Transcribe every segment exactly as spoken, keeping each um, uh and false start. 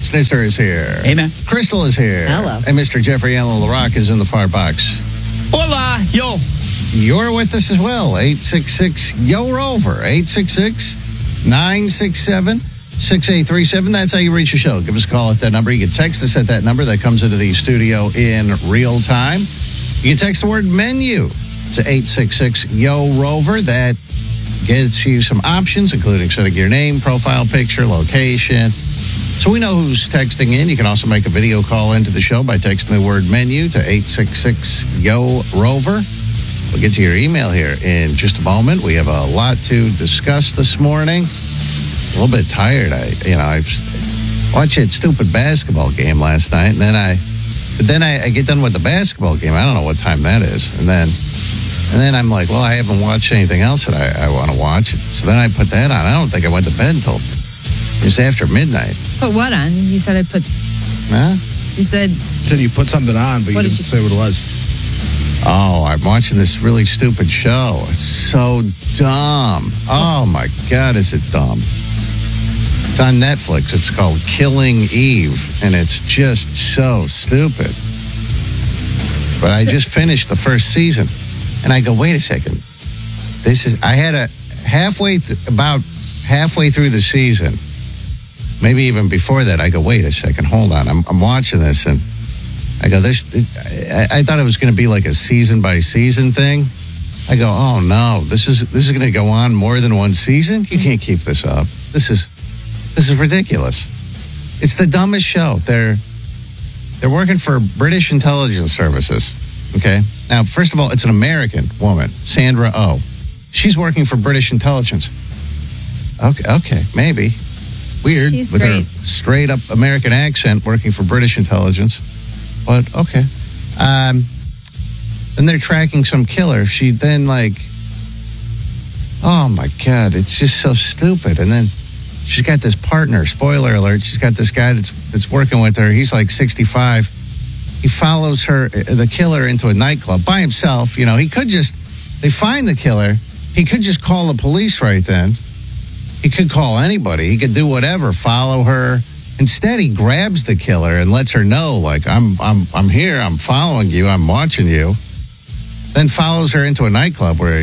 Snitzer is here. Hey, man. Crystal is here. Hello. And Mister Jeffrey Allen LaRock is in the far box. Hola, yo. You're with us as well. eight six six, Y O, ROVER. eight six six, nine six seven, six eight three seven. That's how you reach the show. Give us a call at that number. You can text us at that number. That comes into the studio in real time. You can text the word menu to eight six six, Y O, ROVER. That gets you some options, including setting your name, profile picture, location. So we know who's texting in. You can also make a video call into the show by texting the word menu to eight six six, Y O, ROVER. We'll get to your email here in just a moment. We have a lot to discuss this morning. A little bit tired. I, you know, I watched that stupid basketball game last night, and then I, but then I, I get done with the basketball game. I don't know what time that is, and then, and then I'm like, well, I haven't watched anything else that I, I want to watch. So then I put that on. I don't think I went to bed until it was after midnight. Put what on? You said I put. Huh? You said. You said you put something on, but you What didn't did you- say what it was. Oh, I'm watching this really stupid show. It's so dumb. Oh, my God, is it dumb? It's on Netflix. It's called Killing Eve, and it's just so stupid. But I just finished the first season, and I go, wait a second. This is, I had a halfway, th- about halfway through the season, maybe even before that, I go, wait a second, hold on. I'm, I'm watching this, and I go, this, this I, I thought it was going to be like a season by season thing. I go, oh no, this is this is going to go on more than one season? You can't keep this up. This is this is ridiculous. It's the dumbest show. They're they're working for British intelligence services. Okay. Now, first of all, it's an American woman, Sandra Oh. She's working for British intelligence. Okay, okay, maybe. Weird. She's with great. her straight up American accent working for British intelligence. But okay. Um, then they're tracking some killer. She then like, oh my God, it's just so stupid. And then she's got this partner, spoiler alert, she's got this guy that's that's working with her. He's like sixty-five. He follows her, the killer, into a nightclub by himself. You know, he could just, they find the killer. He could just call the police right then. He could call anybody. He could do whatever, follow her. Instead, he grabs the killer and lets her know, like, I'm I'm I'm here, I'm following you, I'm watching you. Then follows her into a nightclub where he,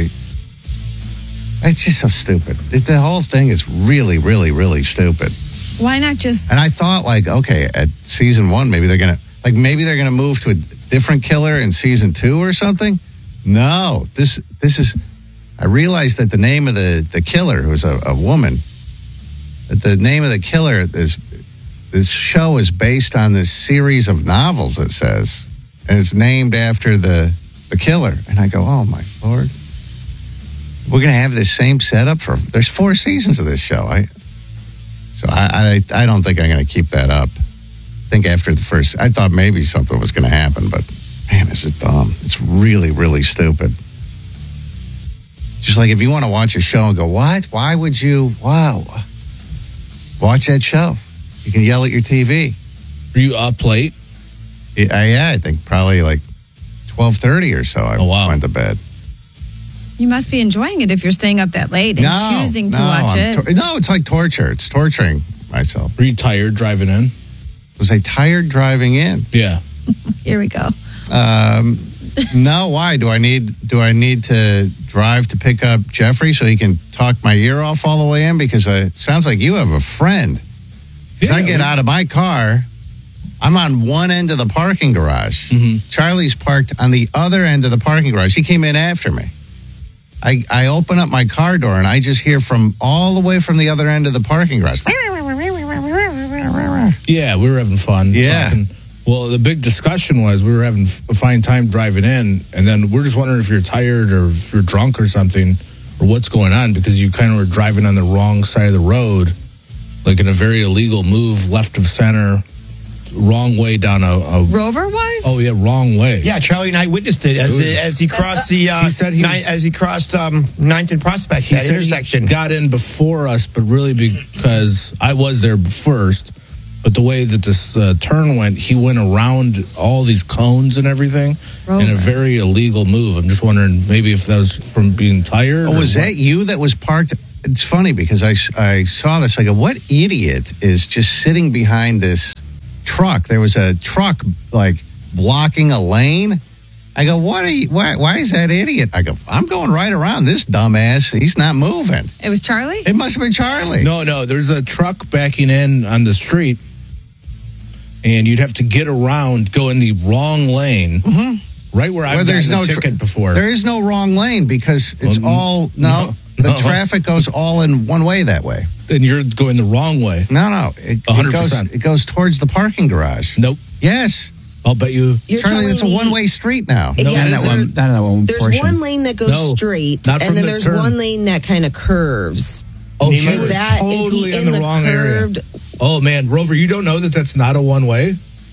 it's just so stupid. It, the whole thing is really, really, really stupid. Why not just. And I thought, like, okay, at season one, maybe they're going to, like, maybe they're going to move to a different killer in season two or something. No, this this is, I realized that the name of the, the killer, who was a, a woman, that the name of the killer is, this show is based on this series of novels, it says, and it's named after the, the killer. And I go, oh, my Lord. We're going to have this same setup for, there's four seasons of this show. I So I I, I don't think I'm going to keep that up. I think after the first, I thought maybe something was going to happen, but man, is it dumb. It's really, really stupid. Just like if you want to watch a show and go, what? Why would you? Wow. Watch that show. You can yell at your T V. Are you up late? Yeah, yeah I think probably like twelve thirty or so I Oh, wow. went to bed. You must be enjoying it if you're staying up that late and No, choosing to no, watch I'm it. tor- no, it's like torture. It's torturing myself. Were you tired driving in? Was I tired driving in? Yeah. Here we go. Um, no, why? Do I need do I need to drive to pick up Jeffrey so he can talk my ear off all the way in? Because uh, it sounds like you have a friend. Because I Yeah, get we- out of my car, I'm on one end of the parking garage. Mhm. Charlie's parked on the other end of the parking garage. He came in after me. I, I open up my car door and I just hear from all the way from the other end of the parking garage. Yeah, we were having fun. Yeah. Talking. Well, the big discussion was we were having a fine time driving in, and then we're just wondering if you're tired or if you're drunk or something, or what's going on, because you kind of were driving on the wrong side of the road, like in a very illegal move, left of center, wrong way down a. a Rover was? oh yeah, wrong way. Yeah, Charlie and I witnessed it as It was- as he crossed the uh, He said he ni- was- as he crossed um, Ninth and Prospect, He that said intersection. he got in before us, but really because I was there first. But the way that this uh, turn went, he went around all these cones and everything Rover. in a very illegal move. I'm just wondering maybe if that was from being tired. Oh, or was what. that you that was parked it's funny because I, I saw this. I go, what idiot is just sitting behind this truck? There was a truck like blocking a lane. I go, what are you, why, why is that idiot? I go, I'm going right around this dumbass. He's not moving. It was Charlie? It must have been Charlie. No, no, there's a truck backing in on the street, and you'd have to get around, go in the wrong lane, mm-hmm. right where I've Where there's gotten a no tra- ticket before. There is no wrong lane because it's Well, all, no, no, the no. traffic goes all in one way that way. Then you're going the wrong way. No, no. It, one hundred it, goes, percent. it goes towards the parking garage. Nope. Yes. I'll bet you. You're Charlie, telling it's a me- one-way street now. Yeah, No, Not it that isn't. one. Not that one There's portion. one lane that goes No, straight, not and from then the there's turn. one lane that kind of curves. Oh, he Is was that is totally he in in the, wrong curved? area. Oh, man. Rover, you don't know that that's not a one-way?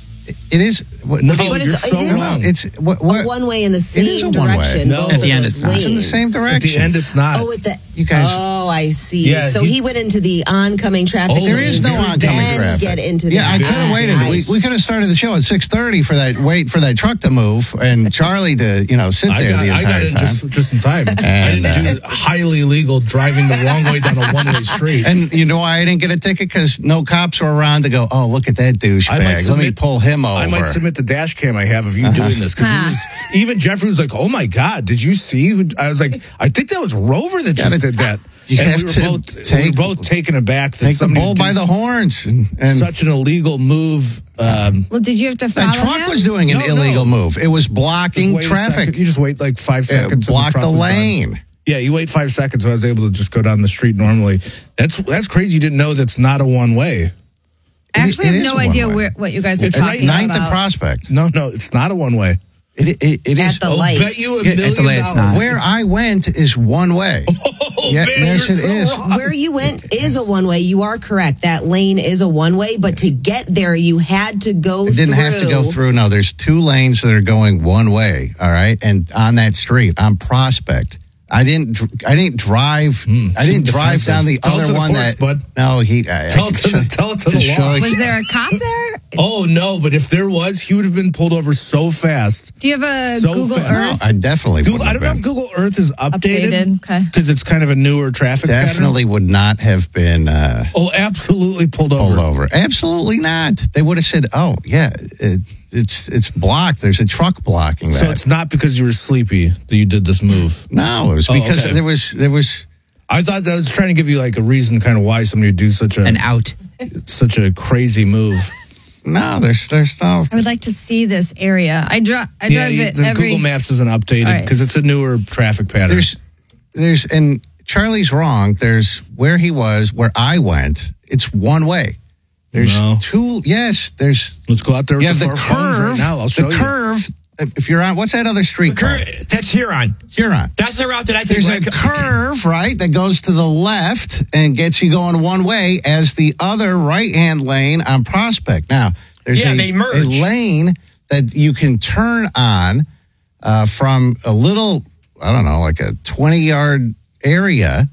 It is. What, No, what do you- But you're it's- so it is- wrong. It's what, what, One way in the is same a one-way. direction. No. both At of the end those it's not. lanes. It's in the same direction. At the end, it's not. Oh, at the You guys- Oh, I see. Yeah, so he- he went into the oncoming traffic. Oh, lane There is no to oncoming then traffic. Get into yeah, I that. could have waited. Nice. We, we could have started the show at six thirty for that. Wait for that truck to move and Charlie to you know sit I there got, the I entire got in time. just, just in time. I And, didn't do highly illegal driving the wrong way down a one-way street. And you know why I didn't get a ticket? Because no cops were around to go, oh, look at that I might douchebag. Let me submit- pull him over. I might submit the dash cam I have of you doing this because Ah. even Jeffrey was like, "Oh my god, did you see?" Who, I was like, "I think that was Rover that just Gotta- did that." You and have we were to both take- we were both taken aback that Take the somebody bull did by the horns. And, and such an illegal move. Um, Well, did you have to follow that truck him? was doing an No, no. illegal move. It was just blocking wait a traffic. second. You just wait like five It seconds. and blocked truck the was done. lane. Yeah, you wait five seconds. So I was able to just go down the street normally. That's that's crazy. You didn't know that's not a one way. I actually It have is no a idea one-way. where, what you guys are It's It's right talking Ninth and about. Prospect. No, no, it's not a one way. It, it, it is. At the I'll light. bet you a Yeah, at the million light it's dollars. not. Where I went is one way. Oh, Yeah, man, yes, you're it so is. wrong. Where you went is a one way. You are correct. That lane is a one way, but to get there, you had to go. I didn't have to go through. No, there's two lanes that are going one way. All right, and on that street on Prospect, I didn't. dr- I didn't drive. I didn't so drive defensive. down the Tell it other to the one courts, that. bud. No, he. I, I Tell can it to the- show- tell it to the just law. show you- Was there a cop there? Oh no! But if there was, he would have been pulled over so fast. Do you have a So Google fast. Earth? I definitely. Google, would I have don't know if been. Google Earth is updated Updated, okay. because it's kind of a newer traffic Definitely would not have been uh, pattern. Oh, absolutely pulled over. pulled over. Absolutely not. They would have said, "Oh yeah, it, it's it's blocked. There's a truck blocking that." So it's not because you were sleepy that you did this move. no, it was Oh, because okay. there was there was. I thought that was trying to give you like a reason, kind of why somebody would do such a An out. such a crazy move. No, there's there's no. I would like to see this area. I, dri- I Yeah, drive you, it the every. Google Maps isn't updated All right. because it's a newer traffic pattern. There's there's and Charlie's wrong. There's where he was, where I went. It's one way. There's No. two. Yes, there's. Let's go out there with You have the, the four phones curve. right now. I'll show the you. curve. If you're on, what's that other street Cur- called? That's Huron. Huron. That's the route that I take. There's when a I co- curve, right, that goes to the left and gets you going one way as the other right-hand lane on Prospect. Now, there's Yeah, a, they merge. a lane that you can turn on uh, from a little, I don't know, like a twenty-yard area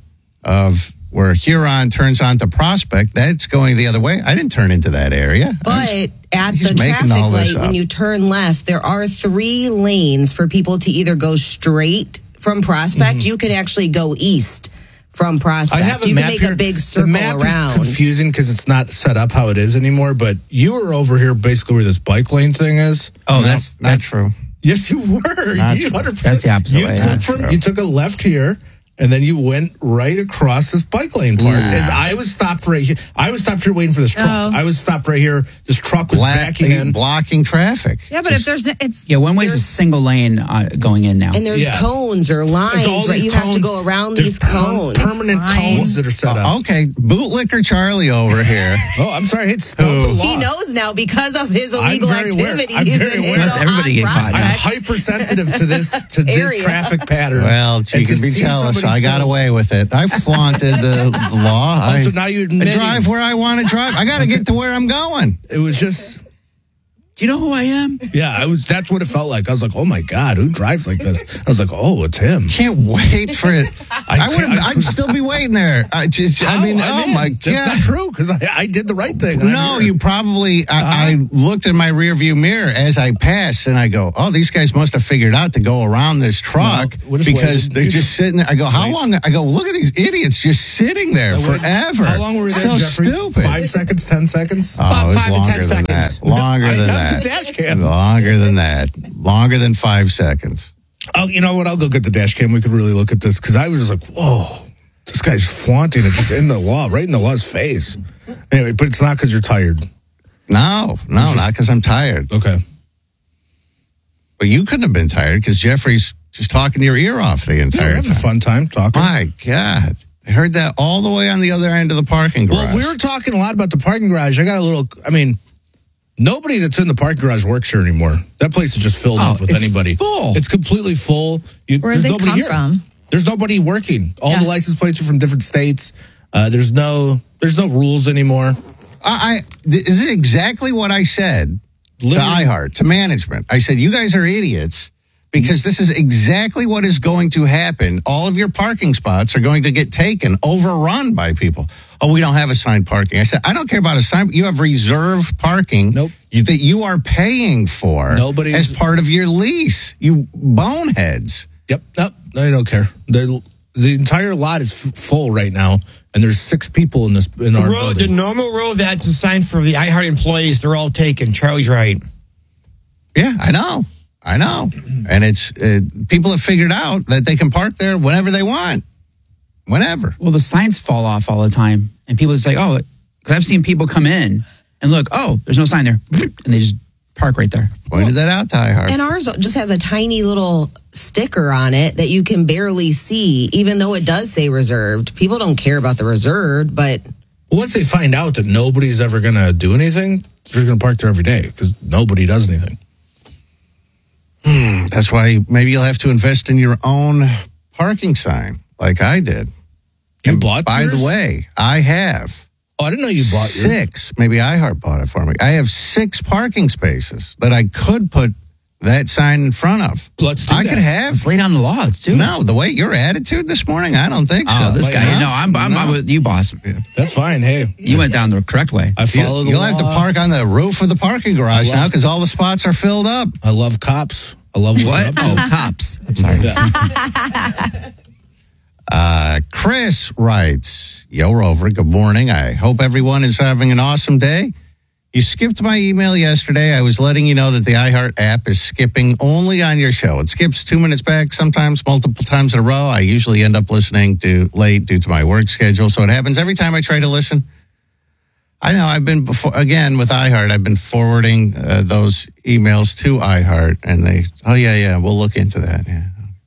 of where Huron turns onto Prospect. That's going the other way. I didn't turn into that area. I was- But at He's the making traffic all this light, when up. you turn left, there are three lanes for people to either go straight from Prospect. You can actually go east from Prospect. I have a you map can make here. a big the circle map around. is confusing because it's not set up how it is anymore. But you were over here basically where this bike lane thing is. Oh, No, that's not that's true. Yes, you were. Not You true. one hundred percent That's the opposite you way, Took yeah. from, you took a left here, and then you went right across this bike lane part. Nah. As I was stopped right here, I was stopped here waiting for this truck. Oh. I was stopped right here. This truck was backing Blocking, in. blocking traffic. Yeah, but if there's no, it's yeah. One way is a there's- single lane uh, going in now. and there's Yeah. cones or It's lines, all right? these You have to cones. go around There's these per- cones. permanent It's fine. cones that are set up. Oh, okay, bootlicker Charlie over here. Oh, I'm sorry. It's tell it to the law. He knows now because of his I'm illegal very aware. activities. I'm very and aware. his That's everybody on get caught. I'm Prospect. hypersensitive to this to this Area. traffic pattern. Well, And you to can be see jealous. somebody I got so- away with it. I flaunted the law. Oh, I, so now you I admit drive where I want to drive. I got to get to where I'm going. it was just Do you know who I am? Yeah, I was. That's what it felt like. I was like, "Oh my god, who drives like this?" I was like, "Oh, it's him." Can't wait for it. I, I would. can't- I'd still be waiting there. I just. I How? mean, I'm oh in. my That's not god. true because I, I did the right thing. I'm No, here. you probably. I, I looked in my rearview mirror as I passed, and I go, "Oh, these guys must have figured out to go around this truck No, we're just because waiting. they're You just just- sitting there." I go, "How Wait. long?" I go, "Look at these idiots just sitting there Wait, forever." How long were we So there, Jeffrey? stupid. Five seconds, ten seconds. Oh, About it was five to longer ten than seconds. that. Longer I than left that. the dash cam. Longer than that. Longer than five seconds. Oh, you know what? I'll go get the dash cam. We could really look at this because I was just like, "Whoa, this guy's flaunting it just in the law, right in the law's face." Anyway, but it's not because you're tired. No, no, It's just- not because I'm tired. Okay. But you couldn't have been tired because Jeffrey's just talking your ear off the Yeah, we're entire having a time. fun time talking. My God. I heard that all the way on the other end of the parking garage. Well, we were talking a lot about the parking garage. I got a little, I mean, nobody that's in the parking garage works here anymore. That place is just filled Oh, up with it's anybody. full. It's completely full. You, Where there's did they nobody come here. from? There's nobody working. All Yeah. the license plates are from different states. Uh, there's no, there's no rules anymore. I, I, this is exactly what I said Literally. to iHeart, to management. I said, you guys are idiots because this is exactly what is going to happen. All of your parking spots are going to get taken, overrun by people. Oh, we don't have assigned parking. I said, I don't care about assigned. You have reserved parking Nope. you, that you are paying for Nobody's- as part of your lease. You boneheads. Yep. Nope. I don't care. The, the entire lot is f- full right now, and there's six people in this in The, our road, the building. normal road that's assigned for the iHeart employees, they're all taken. Charlie's right. Yeah, I know. I know. And it's uh, people have figured out that they can park there whenever they want. Whenever. Well, the signs fall off all the time, and people just like, oh, because I've seen people come in and look, oh, there's no sign there, and they just park right there. Pointed that out to iHeart. And ours just has a tiny little sticker on it that you can barely see, even though it does say reserved. People don't care about the reserved, but Well, once they find out that nobody's ever going to do anything, they're just going to park there every day because nobody does anything. That's why maybe you'll have to invest in your own parking sign, like I did. You And bought By yours? the way, I have Oh, I didn't know you bought yours. six. Maybe iHeart bought it for me. I have six parking spaces that I could put that sign in front of. Let's do I that. could have. Let's lay down the law. Let's do it. No, the way your attitude this morning, I don't think so. Oh, this Like, guy. huh? No, I'm, I'm, I'm with you, boss. That's fine. Hey, You went down the correct way. I You, follow the you'll law. have to park on the roof of the parking garage I love- now because all the spots are filled up. I love cops. I love What? what's Oh, up. cops. I'm sorry. Yeah. Uh, Chris writes, Yo, Rover, good morning. I hope everyone is having an awesome day. You skipped my email yesterday. I was letting you know that the iHeart app is skipping only on your show. It skips two minutes back, sometimes multiple times in a row. I usually end up listening to late due to my work schedule. So it happens every time I try to listen. I know I've been before, again, with iHeart, I've been forwarding uh, those emails to iHeart and they, oh yeah, yeah, we'll look into that. Yeah.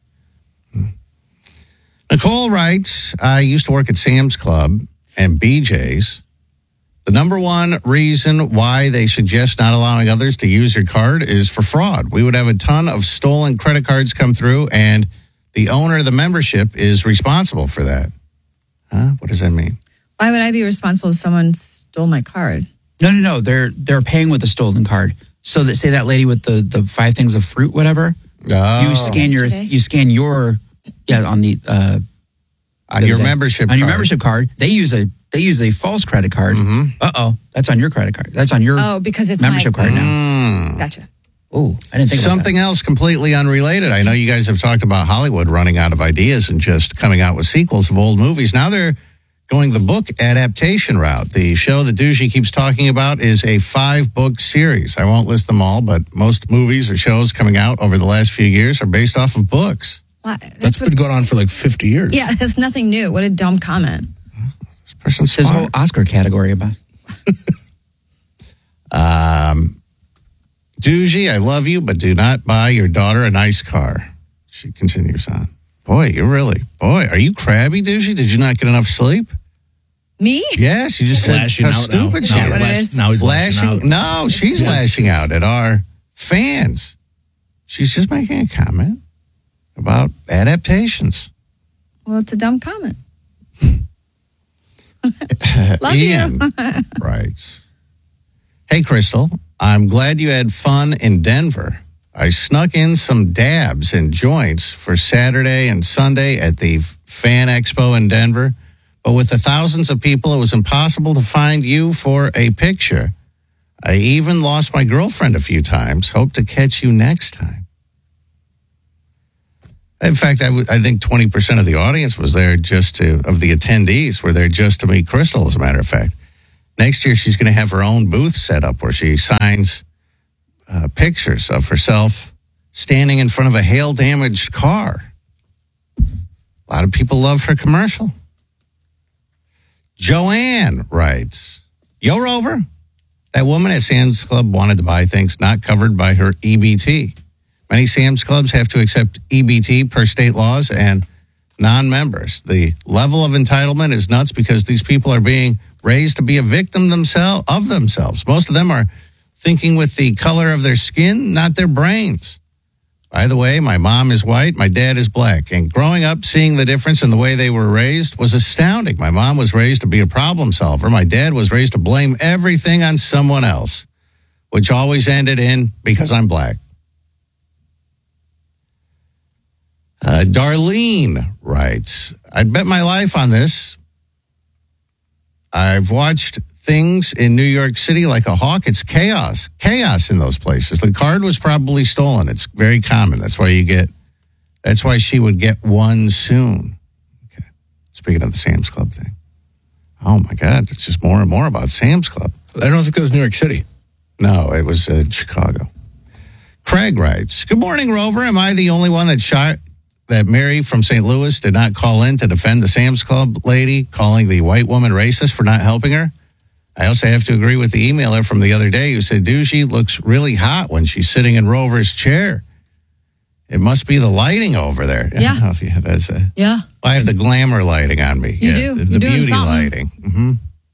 Nicole writes, I used to work at Sam's Club and B J's. The number one reason why they suggest not allowing others to use your card is for fraud. We would have a ton of stolen credit cards come through, and the owner of the membership is responsible for that. Huh? What does that mean? Why would I be responsible if someone stole my card? No, no, no. They're they're paying with a stolen card. So that say that lady with the, the five things of fruit, whatever. Oh, You scan your Yesterday? you scan your yeah on the uh, on your the- membership on your card. membership card. They use a they use a false credit card. Mhm. Uh oh, that's on your credit card. That's on your Oh, because it's membership my, card now. Mm. Gotcha. Oh, I didn't think Something else completely unrelated. I know you guys have talked about Hollywood running out of ideas and just coming out with sequels of old movies. Now they're going the book adaptation route. The show that Doogie keeps talking about is a five-book series. I won't list them all, but most movies or shows coming out over the last few years are based off of books. Well, That's that's what, been going on for like fifty years. yeah, that's nothing new. What a dumb comment. This person's There's a whole smart. Oscar category about. Um, Doogie, I love you, but do not buy your daughter a nice car. She continues on. Boy, you're really, boy, are you crabby, Doogie? Did you not get enough sleep? Me? Yes, you just said Lashing how out now. stupid Is she that is. what it lash- is? now he's lashing, Lashing, out. no, she's Yes. lashing out at our fans. She's just making a comment about adaptations. Well, it's a dumb comment. Love Ian you. writes, Hey, Crystal, I'm glad you had fun in Denver. I snuck in some dabs and joints for Saturday and Sunday at the Fan Expo in Denver. But with the thousands of people, it was impossible to find you for a picture. I even lost my girlfriend a few times. Hope to catch you next time. In fact, I, w- I think twenty percent of the audience was there just to, of the attendees were there just to meet Crystal, as a matter of fact. Next year, she's going to have her own booth set up where she signs uh, pictures of herself standing in front of a hail-damaged car. A lot of people love her commercial. Joanne writes, Yo, Rover, that woman at Sam's Club wanted to buy things not covered by her E B T. Many Sam's Clubs have to accept E B T per state laws and non-members. The level of entitlement is nuts because these people are being raised to be a victim themselves of themselves. Most of them are thinking with the color of their skin, not their brains. By the way, my mom is white, my dad is black. And growing up, seeing the difference in the way they were raised was astounding. My mom was raised to be a problem solver. My dad was raised to blame everything on someone else, which always ended in, because I'm black. Uh, Darlene writes, I'd bet my life on this. I've watched things in New York City like a hawk. It's chaos. Chaos in those places. The card was probably stolen. It's very common. That's why you get, that's why she would get one soon. Okay. Speaking of the Sam's Club thing. Oh my God. It's just more and more about Sam's Club. I don't think it was New York City. No, it was uh, Chicago. Craig writes, Good morning, Rover. Am I the only one that shot that Mary from Saint Louis did not call in to defend the Sam's Club lady, calling the white woman racist for not helping her? I also have to agree with the emailer from the other day who said Doogie looks really hot when she's sitting in Rover's chair. It must be the lighting over there. Yeah. Oh, yeah, that's a, Yeah. I have the glamour lighting on me. You yeah, do. The, You're the doing beauty something. lighting. Mm-hmm.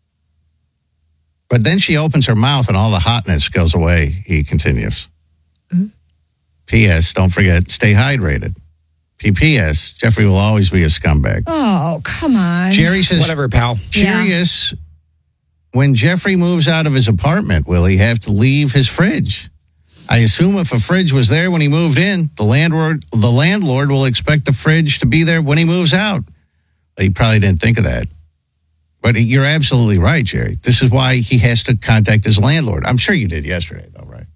But then she opens her mouth and all the hotness goes away, he continues. Mm-hmm. P S. Don't forget, stay hydrated. P P S. Jeffrey will always be a scumbag. Oh, come on. Jerry says, Whatever, pal. Curious, when Jeffrey moves out of his apartment, will he have to leave his fridge? I assume if a fridge was there when he moved in, the landlord the landlord will expect the fridge to be there when he moves out. He probably didn't think of that. But you're absolutely right, Jerry. This is why he has to contact his landlord. I'm sure you did yesterday, though, right?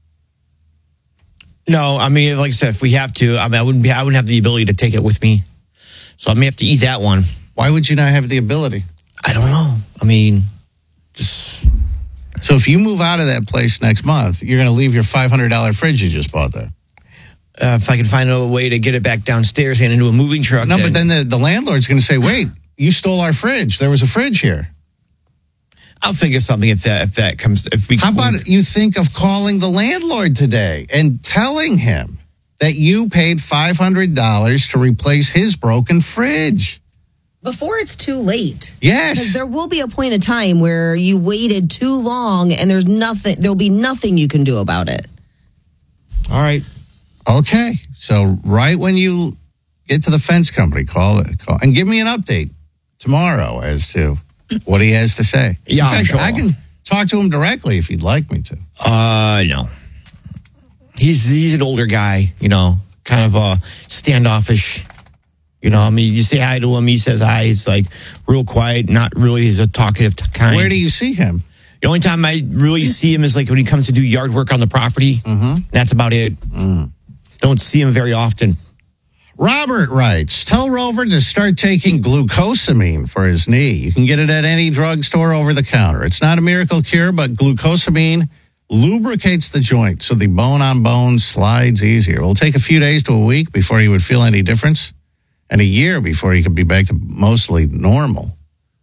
No, I mean, like I said, if we have to, I mean, I wouldn't be, I wouldn't have the ability to take it with me. So I may have to eat that one. Why would you not have the ability? I don't know. I mean, just... So if you move out of that place next month, you're going to leave your five hundred dollars fridge you just bought there. Uh, if I could find a way to get it back downstairs and into a moving truck. No, but then the, the landlord's going to say, wait, you stole our fridge. There was a fridge here. I'll think of something if that if that comes. If we How about you think of calling the landlord today and telling him that you paid five hundred dollars to replace his broken fridge? Before it's too late. Yes. Because there will be a point of time where you waited too long and there's nothing, there'll be nothing you can do about it. All right. Okay. So right when you get to the fence company, call it, call and give me an update tomorrow as to what he has to say. Yeah, In fact, sure. I can talk to him directly if you'd like me to. Uh, no. He's he's an older guy, you know, kind of uh, standoffish. You know, I mean, you say hi to him, he says hi. He's like real quiet, not really a talkative t- kind. Where do you see him? The only time I really see him is like when he comes to do yard work on the property. Mm-hmm. That's about it. Mm. Don't see him very often. Robert writes, tell Rover to start taking glucosamine for his knee. You can get it at any drugstore over the counter. It's not a miracle cure, but glucosamine lubricates the joint so the bone-on-bone slides easier. It'll take a few days to a week before you would feel any difference, and a year before you could be back to mostly normal.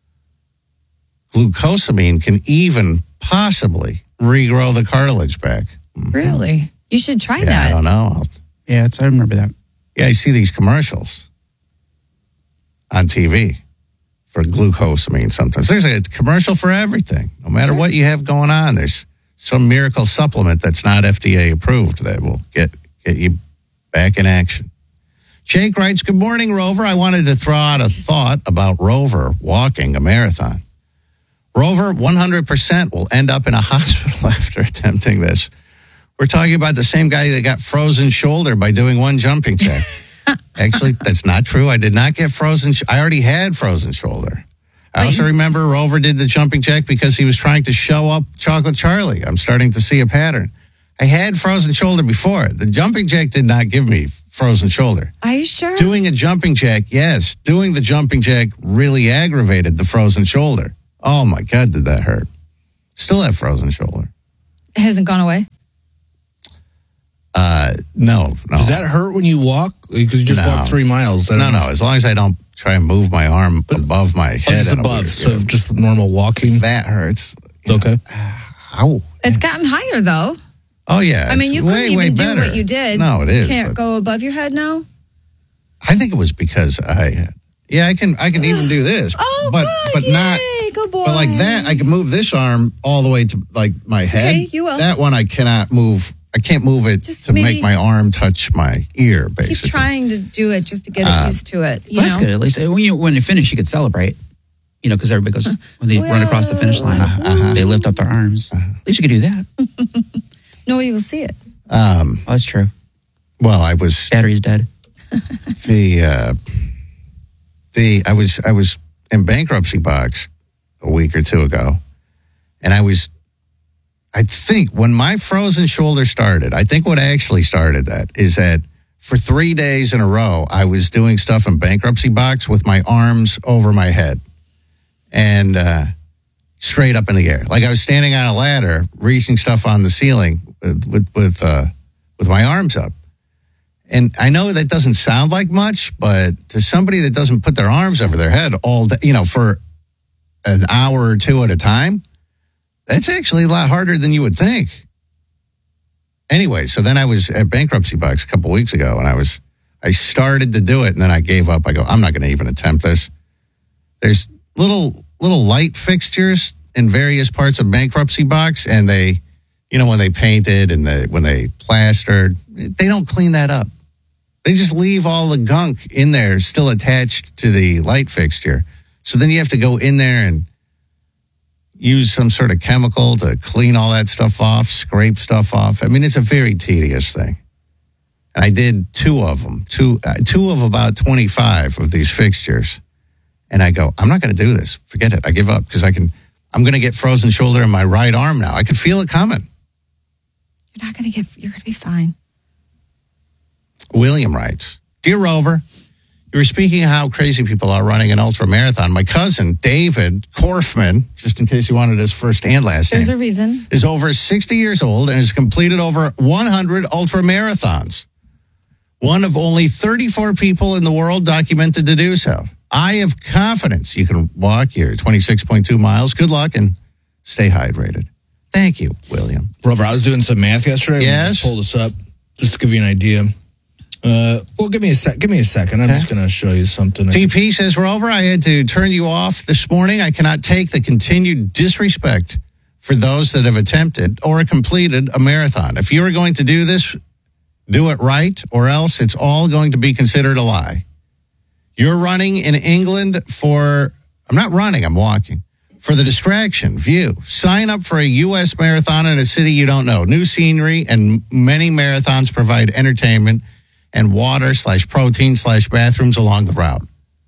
Glucosamine can even possibly regrow the cartilage back. Really? You should try Yeah, that. I don't know. I'll, Yeah, it's, I remember that. Yeah, I see these commercials on T V for glucosamine sometimes. There's a commercial for everything. No matter what you have going on, there's some miracle supplement that's not F D A approved that will get, get you back in action. Jake writes, good morning, Rover. I wanted to throw out a thought about Rover walking a marathon. Rover, one hundred percent will end up in a hospital after attempting this. We're talking about the same guy that got frozen shoulder by doing one jumping jack. Actually, that's not true. I did not get frozen. Sh- I already had frozen shoulder. I also remember Rover did the jumping jack because he was trying to show up Chocolate Charlie. I'm starting to see a pattern. I had frozen shoulder before. The jumping jack did not give me frozen shoulder. Are you sure? Doing a jumping jack, yes. Doing the jumping jack really aggravated the frozen shoulder. Oh, my God, did that hurt. Still have frozen shoulder. It hasn't gone away? Uh, no, no. Does that hurt when you walk? Because you just No. walked three miles. I No, don't no. know. As long as I don't try and move my arm above my Oh, head. just in a above, weird- so just normal walking. that hurts. It's okay. Ow. It's gotten higher, though. Oh, yeah. I mean, it's you way, couldn't way even do better. what you did. No, it is. You can't but go above your head now? I think it was because I had. Yeah, I can. I can even do this. Oh, but good. but not. Yay, good boy. But like that, I can move this arm all the way to like my head. Okay, you will. That one I cannot move. I can't move it Just to maybe make my arm touch my ear. Basically, Keep trying to do it just to get Uh, used to it. You Well, that's know? good. At least uh, when you, when you finish, you could celebrate. You know, because everybody goes, when they run across the finish line, Uh-huh. they lift up their arms. At least you could do that. Nobody will see it. Um, Oh, that's true. well, I was Battery's dead. the uh, the I was I was in bankruptcy box a week or two ago, and I was. I think when my frozen shoulder started, I think what actually started that is that for three days in a row, I was doing stuff in bankruptcy box with my arms over my head and uh, straight up in the air. Like I was standing on a ladder, reaching stuff on the ceiling with with with, uh, with my arms up. And I know that doesn't sound like much, but to somebody that doesn't put their arms over their head all day, you know, for an hour or two at a time, that's actually a lot harder than you would think. Anyway, so then I was at bankruptcy box a couple weeks ago, and I was, I started to do it, and then I gave up. I go, I'm not going to even attempt this. There's little little light fixtures in various parts of bankruptcy box, and they, you know, when they painted and they, when they plastered, they don't clean that up. They just leave all the gunk in there still attached to the light fixture. So then you have to go in there and use some sort of chemical to clean all that stuff off, scrape stuff off. I mean, it's a very tedious thing. And I did two of them, two, uh, two of about twenty-five of these fixtures. And I go, I'm not going to do this. Forget it. I give up because I can, I'm going to get frozen shoulder in my right arm now. I can feel it coming. You're not going to get, you're going to be fine. William writes, Dear Rover, you were speaking of how crazy people are running an ultra marathon. My cousin, David Korfman, just in case you wanted his first and last There's name, a reason. is over sixty years old and has completed over one hundred ultra marathons. One of only thirty-four people in the world documented to do so. I have confidence you can walk your twenty-six point two miles. Good luck and stay hydrated. Thank you, William. Rover, I was doing some math yesterday. Yes? Let me just pull this up just to give you an idea. Uh, well, give me a sec. Give me a second. I'm Okay. just going to show you something. T P says, Rover, I had to turn you off this morning. I cannot take the continued disrespect for those that have attempted or completed a marathon. If you are going to do this, do it right, or else it's all going to be considered a lie. You're running in England for, I'm not running, I'm walking, for the distraction, view. Sign up for a U S marathon in a city you don't know. New scenery and many marathons provide entertainment and water slash protein slash bathrooms along the route.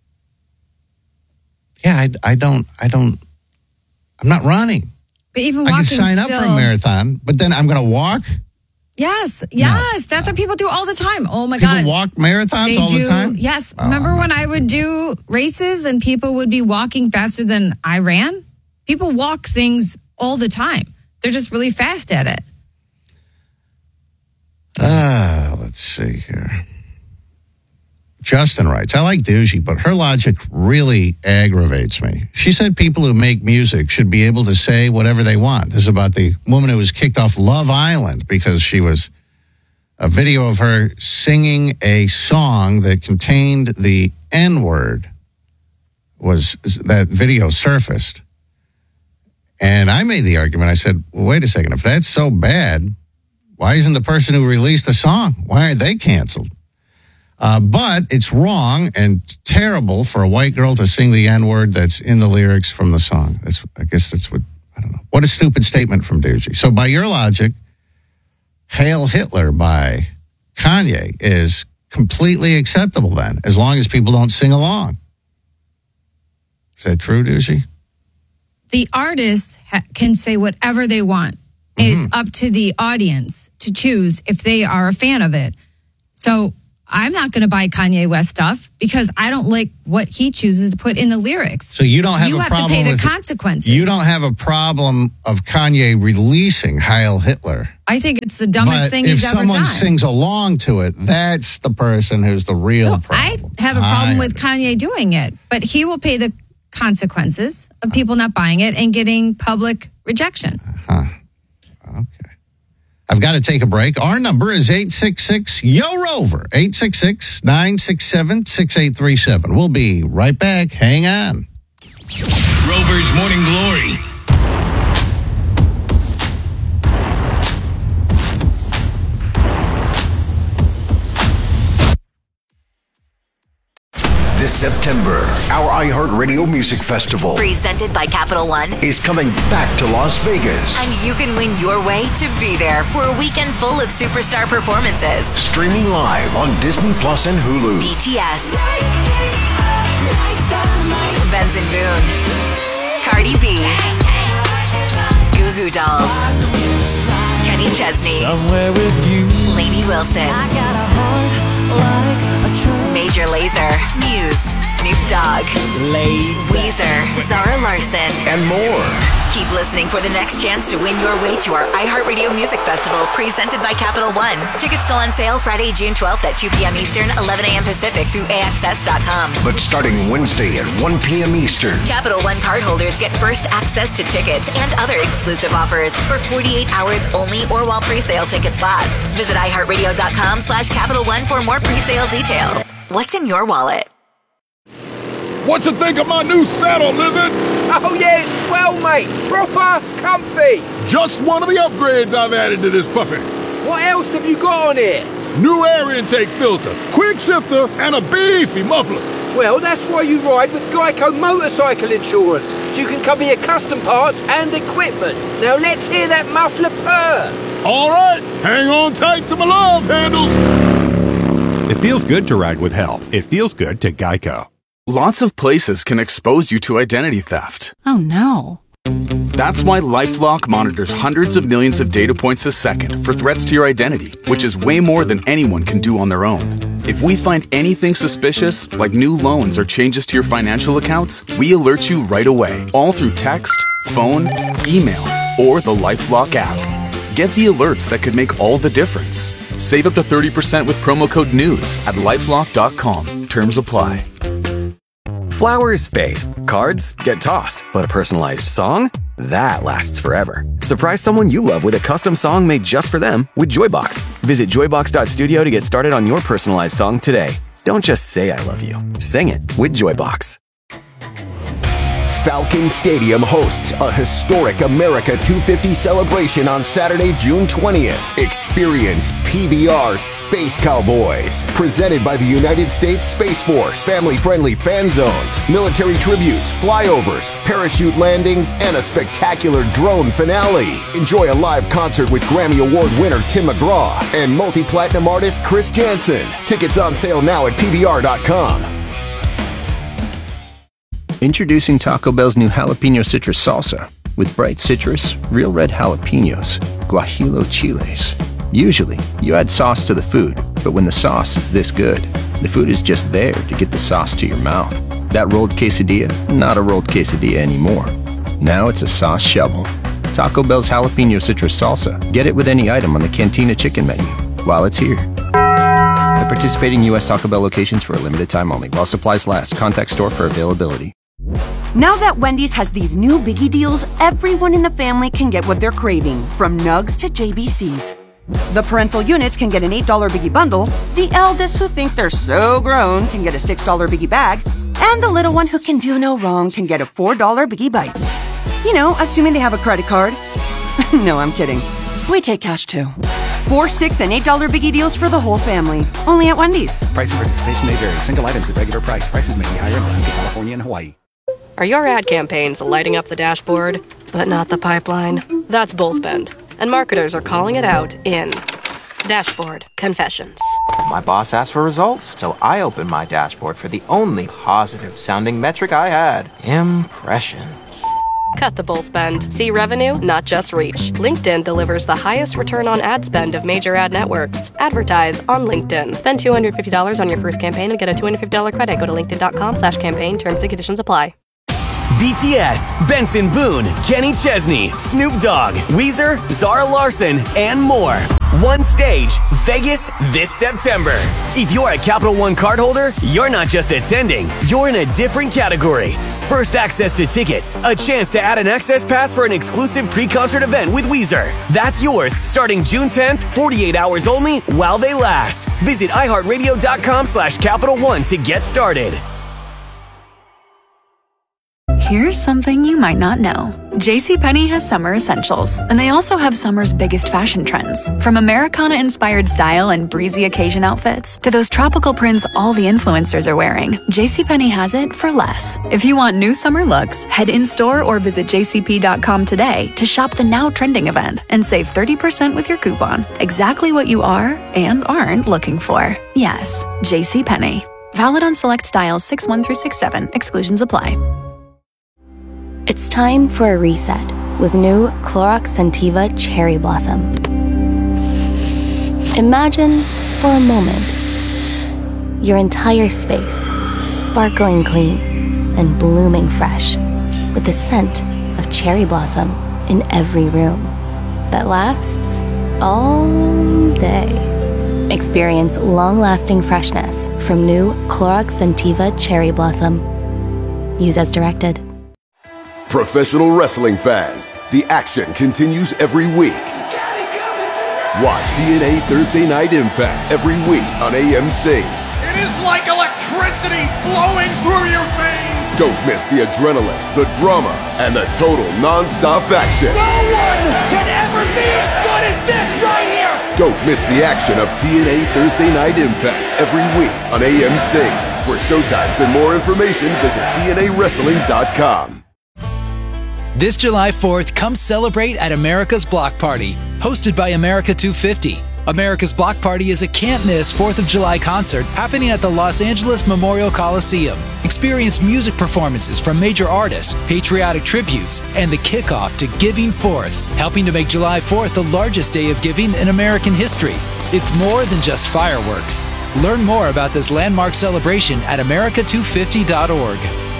Yeah, I, I don't, I don't, I'm not running. But even I walking can sign up still, for a marathon, but then I'm going to walk. Yes, yes. That's what people do all the time. Oh my People God. walk marathons They all do, the time. Yes. Oh, Remember I'm when not I would do races and people would be walking faster than I ran? People walk things all the time. They're just really fast at it. Ah, let's see here. Justin writes, I like Doogie, but her logic really aggravates me. She said people who make music should be able to say whatever they want. This is about the woman who was kicked off Love Island because she was a video of her singing a song that contained the N-word. Was that video surfaced? And I made the argument. I said, well, wait a second. If that's so bad, why isn't the person who released the song? Why aren't they canceled? Uh, but it's wrong, and terrible for a white girl to sing the N-word that's in the lyrics from the song. That's, I guess that's what, I don't know. What a stupid statement from Doogie. So by your logic, Hail Hitler by Kanye is completely acceptable then, as long as people don't sing along. Is that true, Doogie? The artists ha- can say whatever they want. Mm-hmm. It's up to the audience to choose if they are a fan of it. So I'm not going to buy Kanye West stuff because I don't like what he chooses to put in the lyrics. So you don't have you a have problem to pay the with consequences. You don't have a problem of Kanye releasing Heil Hitler. I think it's the dumbest but thing if he's ever done. someone sings along to it, that's the person who's the real No, problem. I have a problem I with Kanye doing it, but he will pay the consequences of people not buying it and getting public rejection. Huh. Okay. I've got to take a break. Our number is eight six six, Y O ROVER, eight six six, nine six seven, six eight three seven. We'll be right back. Hang on. Rover's Morning Glory. This September, our iHeartRadio Music Festival, presented by Capital One, is coming back to Las Vegas. And you can win your way to be there for a weekend full of superstar performances. Streaming live on Disney Plus and Hulu. B T S, Benson Boone, Cardi B, Goo Goo Dolls, Kenny Chesney, Somewhere with you. Lady Wilson, Major Lazer, Muse, Snoop Dogg, Weezer, Zara Larson, and more. Keep listening for the next chance to win your way to our iHeartRadio Music Festival presented by Capital One. Tickets go on sale Friday, June twelfth at two p.m. Eastern, eleven a.m. Pacific through A X S dot com. But starting Wednesday at one p.m. Eastern, Capital One cardholders get first access to tickets and other exclusive offers for forty-eight hours only or while pre-sale tickets last. Visit iHeartRadio.com slash Capital One for more pre-sale details. What's in your wallet? What you think of my new saddle, Lizard? Oh yeah, it's swell, mate. Proper comfy. Just one of the upgrades I've added to this puppy. What else have you got on here? New air intake filter, quick shifter, and a beefy muffler. Well, that's why you ride with Geico Motorcycle Insurance, so you can cover your custom parts and equipment. Now let's hear that muffler purr. All right, hang on tight to my love handles. It feels good to ride with help. It feels good to Geico. Lots of places can expose you to identity theft. Oh no. That's why LifeLock monitors hundreds of millions of data points a second for threats to your identity, which is way more than anyone can do on their own. If we find anything suspicious, like new loans or changes to your financial accounts, we alert you right away, all through text, phone, email, or the LifeLock app. Get the alerts that could make all the difference. Save up to thirty percent with promo code NEWS at lifelock dot com. Terms apply. Flowers fade, cards get tossed, but a personalized song? That lasts forever. Surprise someone you love with a custom song made just for them with Joybox. Visit joybox dot studio to get started on your personalized song today. Don't just say I love you. Sing it with Joybox. Falcon Stadium hosts a historic America two fifty celebration on Saturday, June twentieth. Experience P B R Space Cowboys, presented by the United States Space Force. Family-friendly fan zones, military tributes, flyovers, parachute landings, and a spectacular drone finale. Enjoy a live concert with Grammy Award winner Tim McGraw and multi-platinum artist Chris Jansen. Tickets on sale now at P B R dot com. Introducing Taco Bell's new Jalapeno Citrus Salsa with bright citrus, real red jalapenos, guajillo chiles. Usually, you add sauce to the food, but when the sauce is this good, the food is just there to get the sauce to your mouth. That rolled quesadilla, not a rolled quesadilla anymore. Now it's a sauce shovel. Taco Bell's Jalapeno Citrus Salsa. Get it with any item on the Cantina Chicken menu while it's here. At participating U S Taco Bell locations for a limited time only. While supplies last, contact store for availability. Now that Wendy's has these new biggie deals, everyone in the family can get what they're craving, from nugs to J B Cs. The parental units can get an eight dollar biggie bundle, the eldest who think they're so grown can get a six dollar biggie bag, and the little one who can do no wrong can get a four dollar biggie bites. You know, assuming they have a credit card. No, I'm kidding. We take cash too. Four, six, and eight dollar biggie deals for the whole family. Only at Wendy's. Price and participation may vary. Single items at regular price. Prices may be higher in Alaska, California, and Hawaii. Are your ad campaigns lighting up the dashboard, but not the pipeline? That's Bullspend, and marketers are calling it out in Dashboard Confessions. My boss asked for results, so I opened my dashboard for the only positive-sounding metric I had, impressions. Cut the bull spend. See revenue, not just reach. LinkedIn delivers the highest return on ad spend of major ad networks. Advertise on LinkedIn. Spend two hundred fifty dollars on your first campaign and get a two hundred fifty dollars credit. Go to linkedin.com slash campaign. Terms and conditions apply. B T S, Benson Boone, Kenny Chesney, Snoop Dogg, Weezer, Zara Larson, and more. One stage, Vegas this September. If you're a Capital One cardholder, you're not just attending, you're in a different category. First access to tickets, a chance to add an access pass for an exclusive pre-concert event with Weezer. That's yours starting June tenth, forty-eight hours only while they last. Visit iHeartRadio.com slash Capital One to get started. Here's something you might not know. JCPenney has summer essentials, and they also have summer's biggest fashion trends. From Americana-inspired style and breezy occasion outfits to those tropical prints all the influencers are wearing, JCPenney has it for less. If you want new summer looks, head in-store or visit j c p dot com today to shop the now trending event and save thirty percent with your coupon. Exactly what you are and aren't looking for. Yes, JCPenney. Valid on select styles six one through six seven. Exclusions apply. It's time for a reset with new Clorox Scentiva Cherry Blossom. Imagine, for a moment, your entire space sparkling clean and blooming fresh with the scent of cherry blossom in every room that lasts all day. Experience long-lasting freshness from new Clorox Scentiva Cherry Blossom. Use as directed. Professional wrestling fans, the action continues every week. Watch T N A Thursday Night Impact every week on A M C. It is like electricity flowing through your veins. Don't miss the adrenaline, the drama, and the total non-stop action. No one can ever be as good as this right here. Don't miss the action of T N A Thursday Night Impact every week on A M C. For showtimes and more information, visit T N A wrestling dot com. This July fourth, come celebrate at America's Block Party, hosted by America two fifty. America's Block Party is a can't-miss fourth of July concert happening at the Los Angeles Memorial Coliseum. Experience music performances from major artists, patriotic tributes, and the kickoff to Giving Fourth, helping to make July fourth the largest day of giving in American history. It's more than just fireworks. Learn more about this landmark celebration at america two fifty dot org.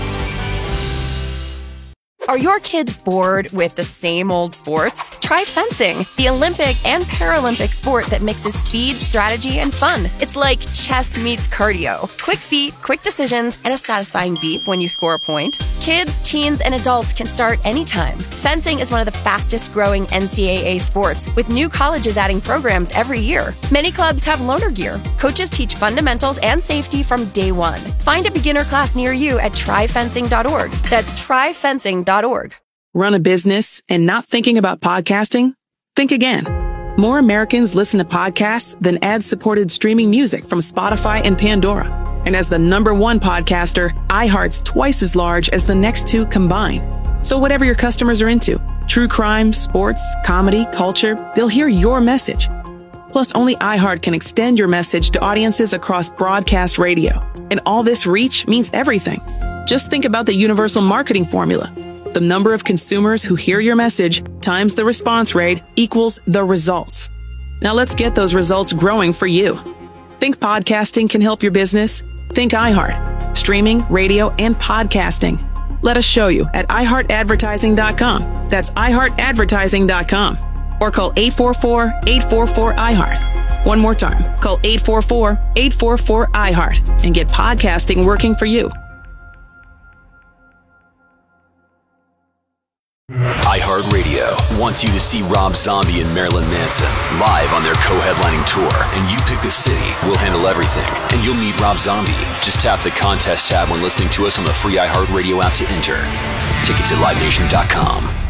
Are your kids bored with the same old sports? Try fencing, the Olympic and Paralympic sport that mixes speed, strategy, and fun. It's like chess meets cardio. Quick feet, quick decisions, and a satisfying beep when you score a point. Kids, teens, and adults can start anytime. Fencing is one of the fastest growing N C double A sports, with new colleges adding programs every year. Many clubs have loaner gear. Coaches teach fundamentals and safety from day one. Find a beginner class near you at try fencing dot org. That's try fencing dot org. Run a business and not thinking about podcasting? Think again. More Americans listen to podcasts than ad-supported streaming music from Spotify and Pandora. And as the number one podcaster, iHeart's twice as large as the next two combined. So whatever your customers are into, true crime, sports, comedy, culture, they'll hear your message. Plus, only iHeart can extend your message to audiences across broadcast radio. And all this reach means everything. Just think about the universal marketing formula. The number of consumers who hear your message times the response rate equals the results. Now let's get those results growing for you. Think podcasting can help your business? Think iHeart. Streaming, radio, and podcasting. Let us show you at i heart advertising dot com. That's i heart advertising dot com. Or call eight four four, eight four four, I heart. One more time. Call eight four four, eight four four, I heart and get podcasting working for you. iHeartRadio wants you to see Rob Zombie and Marilyn Manson live on their co-headlining tour, and you pick the city. We'll handle everything, and you'll meet Rob Zombie. Just tap the contest tab when listening to us on the free iHeartRadio app to enter. Tickets at live nation dot com.